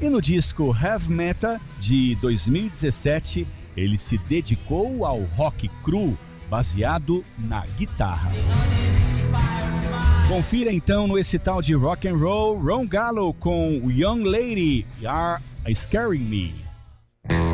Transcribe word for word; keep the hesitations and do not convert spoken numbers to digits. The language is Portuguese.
E no disco Heavy Metal de dois mil e dezessete, ele se dedicou ao rock cru, baseado na guitarra. Confira então no esse tal de rock and roll, Ron Gallo com Young Lady, Are Scaring Me.